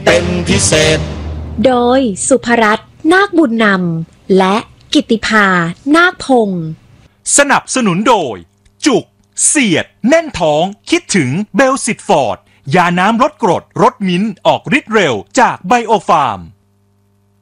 เป็นพิเศษโดยสุภรัตน์นาคบุญนำและกิตติภานาคพงศ์สนับสนุนโดยจุกเสียดแน่นท้องคิดถึงเบลซิตฟอร์ดยาน้ำลดกรดรสมิ้นท์ออกฤทธิ์เร็วจากไบโอฟาร์ม